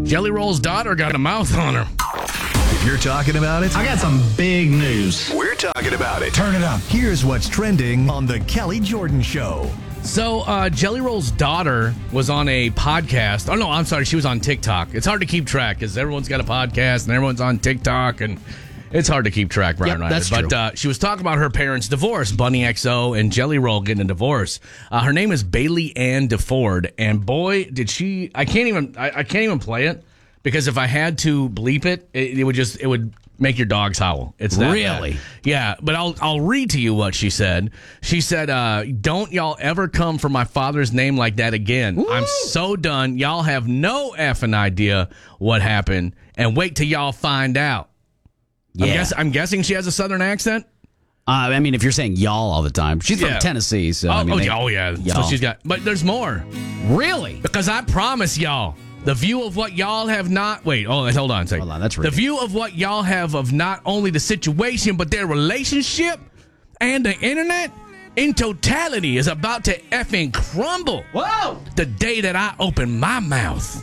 Jelly Roll's daughter got a mouth on her. If you're talking about it, I got some big news. we're talking about it. Turn it up. Here's what's trending on The Kelly Jordan Show. So, Jelly Roll's daughter was on a podcast. Oh, no, I'm sorry. She was on TikTok. It's hard to keep track because everyone's got a podcast and everyone's on TikTok, and it's hard to keep track, Brian. Yep, that's true. But she was talking about her parents' divorce, Bunny XO and Jelly Roll getting a divorce. Her name is Bailey Ann DeFord, and boy, did she! I can't even play it because if I had to bleep it, it would make your dogs howl. It's that Really? bad. Yeah, but I'll read to you what she said. She said, "Don't y'all ever come for my father's name like that again. Woo! I'm so done. Y'all have no effing idea what happened, and wait till y'all find out." Yeah. I'm guessing she has a southern accent. I mean, if you're saying y'all all the time, she's from Yeah. Tennessee, so I mean, yeah. y'all. So she's got, but there's more Really? because I promise y'all. The view of what y'all have not... Wait, hold on a second. Hold on, that's the ridiculous. view of what y'all have of not only the situation, but their relationship and the internet in totality is about to effing crumble. Whoa! The day that I open my mouth.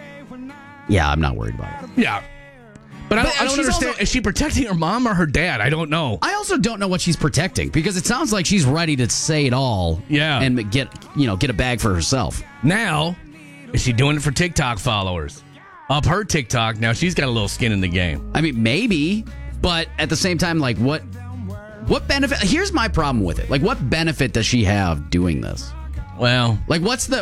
Yeah, I'm not worried about it. Yeah. But I don't she's understand. also- Is she protecting her mom or her dad? I don't know. I also don't know what she's protecting because it sounds like she's ready to say it all. Yeah. And get a bag for herself. Now, is she doing it for TikTok followers? Up her TikTok, now she's got a little skin in the game. I mean, maybe, but at the same time, like, what benefit? Here's my problem with it. Like, what benefit does she have doing this? Well, Like, what's the?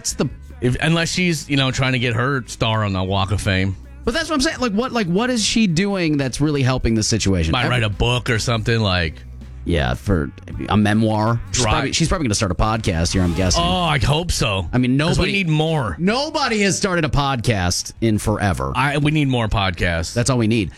unless she's, trying to get her star on the Walk of Fame. But that's what I'm saying. What is she doing that's really helping the situation? Might write a book or something like... Yeah, for a memoir. She's Right. probably going to start a podcast here, I'm guessing. Oh, I hope so. I mean, 'Cause nobody- we need more. Nobody has started a podcast in forever. We need more podcasts. That's all we need.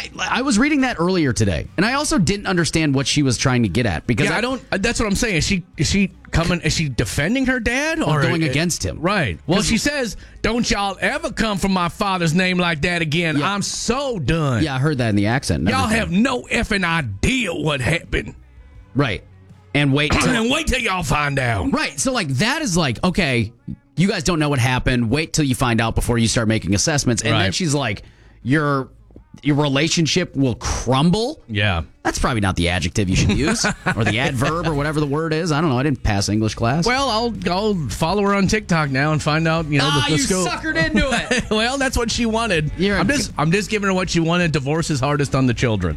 I was reading that earlier today, and I also didn't understand what she was trying to get at because I don't... That's what I'm saying. Is she coming... Is she defending her dad? Or going against him. Right. Well, she says, don't y'all ever come from my father's name like that again. Yeah. I'm so done. Yeah, I heard that in the accent. and Y'all everything. have no effing idea what happened. Right. And wait till... And wait till y'all find out. Right. So, like, that is like, okay, you guys don't know what happened. Wait till you find out before you start making assessments. And then Right. she's like, your relationship will crumble. Yeah. That's probably not the adjective you should use, or the adverb, or whatever the word is. I don't know. I didn't pass English class. Well, I'll follow her on TikTok now and find out, the you scoop. suckered into it. Well, that's what she wanted. I'm just giving her what she wanted. Divorce is hardest on the children.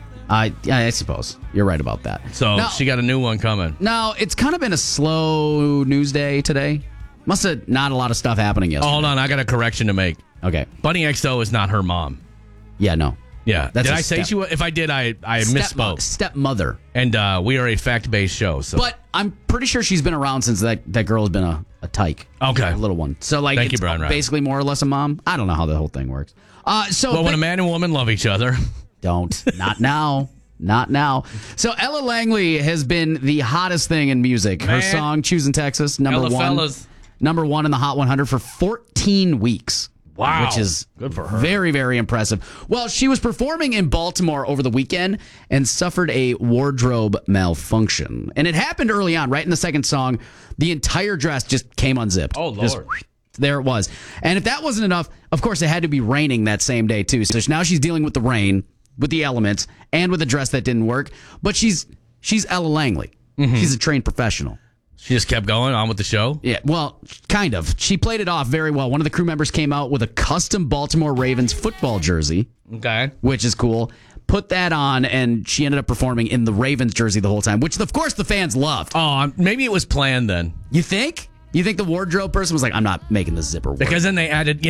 I suppose you're right about that. So now, she got a new one coming. now it's kind of been a slow news day today. Must have not a lot of stuff happening yesterday. Oh, hold on, I got a correction to make. Okay. Bunny XO is not her mom. Yeah. No. Yeah. That's Did a I say step- she was? If I did, I misspoke. Stepmother. And we are a fact-based show. So But I'm pretty sure she's been around since that girl has been a tyke. Okay. A little one. So like Thank you, it's Brian Ryan. basically more or less a mom. I don't know how the whole thing works. well, when a man and woman love each other. Don't. Not now. Not now. So Ella Langley has been the hottest thing in music. Her Man. song "Choosing Texas" number Ella one. fellas. Number one in the Hot 100 for 14 weeks. Wow. Which is Good for her. Very, very impressive. Well, she was performing in Baltimore over the weekend and suffered a wardrobe malfunction. And it happened early on, right in the second song. The entire dress just came unzipped. Oh, Lord. Just, there it was. And if that wasn't enough, of course, it had to be raining that same day, too. So now she's dealing with the rain, with the elements, and with a dress that didn't work. But she's Ella Langley. Mm-hmm. She's a trained professional. She just kept going on with the show. Yeah, well, kind of. She played it off very well. One of the crew members came out with a custom Baltimore Ravens football jersey, Okay. which is cool. Put that on, and she ended up performing in the Ravens jersey the whole time, which, of course, the fans loved. Oh, maybe it was planned then. You think? You think the wardrobe person was like, I'm not making the zipper work? Because then they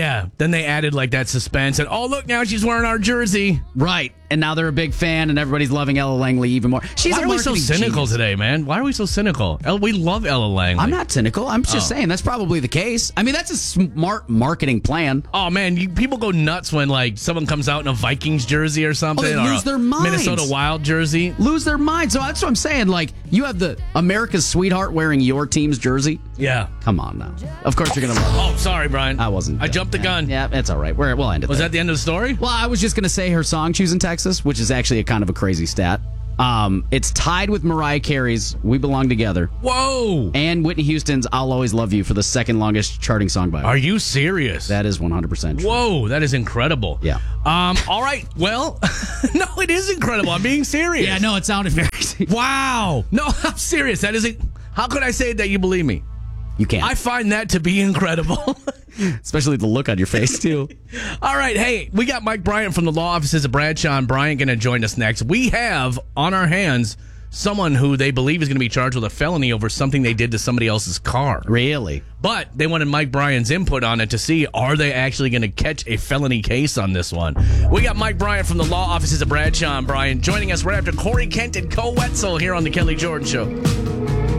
added like that suspense and oh look, now she's wearing our jersey. Right. And now they're a big fan, and everybody's loving Ella Langley even more. She's Why a are we so marketing cynical genius. today, man? Why are we so cynical? We love Ella Langley. I'm not cynical. I'm just saying that's probably the case. I mean, that's a smart marketing plan. Oh man, people go nuts when like someone comes out in a Vikings jersey or something. Oh, they or lose a their minds. Minnesota Wild jersey. Lose their mind. So that's what I'm saying. Like, you have the America's sweetheart wearing your team's jersey. Yeah. Come on now. Of course you're going to love it. Oh, sorry, Brian. I wasn't. I jumped the gun. Yeah, it's all right. We'll end it Was there. that the end of the story? Well, I was just going to say her song "Choosing Texas," which is actually a kind of a crazy stat. It's tied with Mariah Carey's "We Belong Together" Whoa! and Whitney Houston's "I'll Always Love You" for the second longest charting song by her. Are you serious? That is 100% true. Whoa, that is incredible. Yeah. All right. Well, no, it is incredible. I'm being serious. Yeah, no, it sounded very... Wow. No, I'm serious. That isn't... How could I say that you believe me? You can't. I find that to be incredible. Especially the look on your face, too. All right. Hey, we got Mike Bryant from the law offices of Bradshaw and Bryant going to join us next. We have on our hands someone who they believe is going to be charged with a felony over something they did to somebody else's car. Really? But they wanted Mike Bryant's input on it to see, are they actually going to catch a felony case on this one? We got Mike Bryant from the law offices of Bradshaw and Bryant joining us right after Corey Kent and Cole Wetzel here on the Kelly Jordan Show.